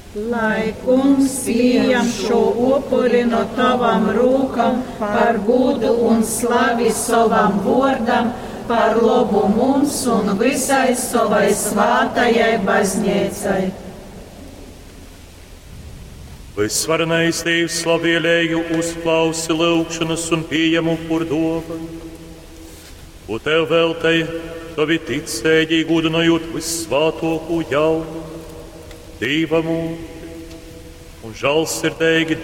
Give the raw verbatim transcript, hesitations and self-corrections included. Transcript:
Lai kungs pieņem šo upuri no tavam rūkam par godu un slavi savam vordam, par labu mums un visai savai svātajai baznīcai. Visvarenais Dievs, slavēlēju, uzklausi lūgšanas un pieņem upuru dāvanu. Un tev veltēja tavi ticēji, gudinājot vissvātāko jaunu, Dieva mūžu un žēlsirdīgi